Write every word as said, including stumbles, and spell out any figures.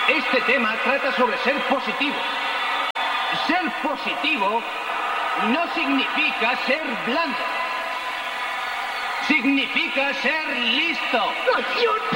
Este tema trata sobre ser positivo. Ser positivo no significa ser blando. Significa ser listo. ¡Acción!